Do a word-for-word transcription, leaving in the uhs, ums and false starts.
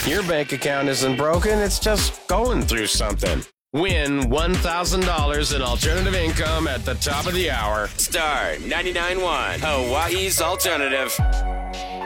Your bank account isn't broken, it's just going through something. Win one thousand dollars in alternative income at the top of the hour. Star ninety-nine point one, Hawaii's alternative.